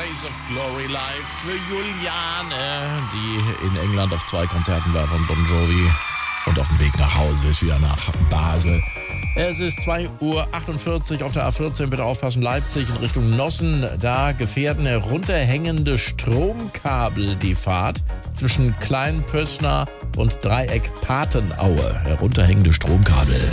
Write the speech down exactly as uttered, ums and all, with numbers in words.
Days of Glory live für Juliane, die in England auf zwei Konzerten war von Bon Jovi und auf dem Weg nach Hause ist wieder nach Basel. Es ist zwei Uhr achtundvierzig auf der A vierzehn, bitte aufpassen, Leipzig in Richtung Nossen. Da gefährden herunterhängende Stromkabel die Fahrt zwischen Kleinpössner und Dreieck Patenaue. Herunterhängende Stromkabel.